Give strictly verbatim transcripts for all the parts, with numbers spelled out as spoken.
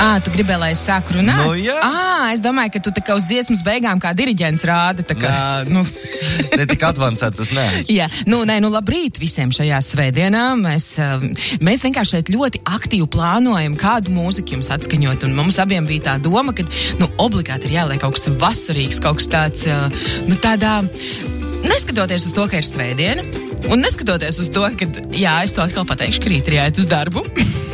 Ā, tu gribēji, lai es sāku runāt? Nu, jā. Ā, es domāju, ka tu tā kā uz dziesmas beigām kā diriģents rāda, tā kā, nu... Ne tik advancēts es neesmu. Jā, nu, nē, nu, labrīt visiem šajā svētdienā. Mēs, mēs vienkārši šeit ļoti aktīvi plānojam, kādu mūziku jums atskaņot, un mums abiem bija tā doma, ka, nu, obligāti ir jāliek kaut kas vasarīgs, kaut kas tāds, nu, tādā, neskatoties uz to, ka ir svētdiena, un neskatoties uz to, ka, jā, es to atkal pateikšu, ka rīt ir jāiet uz darbu.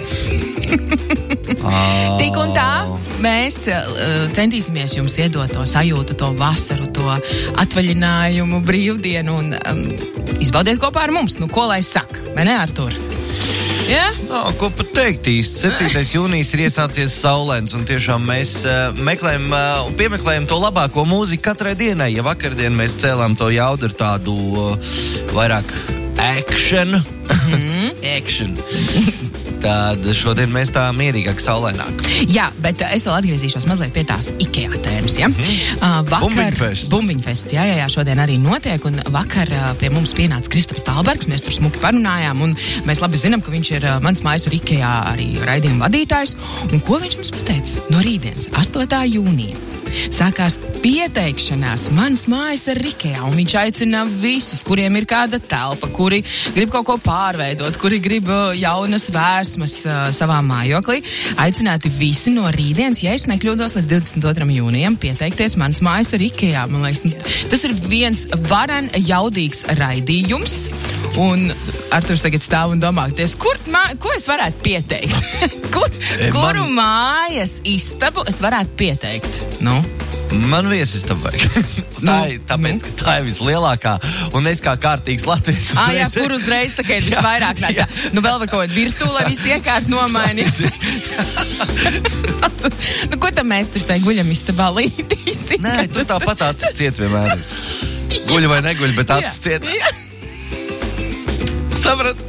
Oh. Tik un tā, mēs uh, centīsimies jums iedot to sajūtu, to vasaru, to atvaļinājumu, brīvdienu un um, izbaudiet kopā ar mums. Nu, ko lai saka, vai ne, Artur? Jā? No, ko pat teikt īsti. septītais jūnijas ir iesācies saulēns, un tiešām mēs uh, meklējam uh, un piemeklējam to labāko mūziku katrai dienai. Ja vakardien mēs cēlām to jaudu ar tādu uh, vairāk action, mm-hmm. action. Tad šodien mēs tā mierīgāk saulēnāk. Jā, bet es vēl atgriezīšos mazliet pie tās IKEA tēmas, ja? Mm. Uh, vakar... Bumbiņfests. Bumbiņfests, jā, jā, jā, šodien arī notiek, un vakar uh, pie mums pienāca Kristaps Talbergs, mēs tur smuki parunājām, un mēs labi zinām, ka viņš ir uh, mans mājas ar IKEA arī raidījuma vadītājs, un ko viņš mums pateica? No rītdienas, astotā jūnija. Sākās pieteikšanās manas mājas ar IKEA, un viņš aicina visus, kuriem ir kāda telpa, kuri grib kaut ko pārveidot, kuri grib jaunas vērsmas uh, savā mājoklī. Aicināti visi no rītdienas, ja es nekļūdos, līdz divdesmit otram jūnijam pieteikties manas mājas ar IKEA. Man liekas, tas ir viens varen jaudīgs raidījums, un Arturs tagad stāv un domā, kur, mā, ko es varētu pieteikt? Kur, e, kuru man... mājas istabu es varētu pieteikt? Nu? Man viesistabu vajag. tā ir, tāpēc, ka tā ir vislielākā, un es kā kārtīgs latvietis. Ah, jā, kur uzreiz tā kā ir visvairāk nāk. Nu, vēl var kaut kādu virtuvi, lai visi iekārt nomainīs. Nu, ko tam mēs tur tai guļam istabā līdīsim? Nē, tu tāpat acis ciet vienmēr. Guļ vai neguļ, bet acis ciet. Saprat?